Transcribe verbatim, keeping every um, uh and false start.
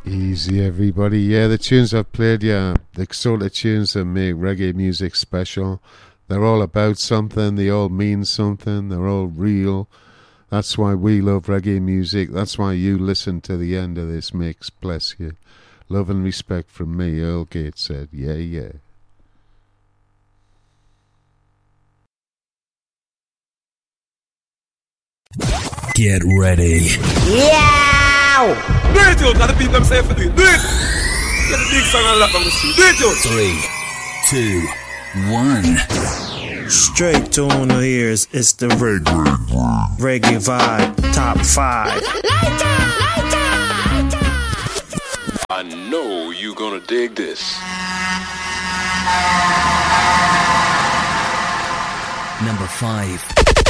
Easy, everybody. Yeah, the tunes I've played, yeah, the sort of tunes that make reggae music special. They're all about something. They all mean something. They're all real. That's why we love reggae music. That's why you listen to the end of this mix. Bless you. Love and respect from me, Earl Gates said. Yeah, yeah. Get ready. Yeah! Do it, yo! Got the people themselves to do it. Do it! Get the big song and lap on the street. Do it, yo! Three, two, one. Straight to on the ears, it's the reggae, reggae vibe, top five. I know you gonna dig this. Number five.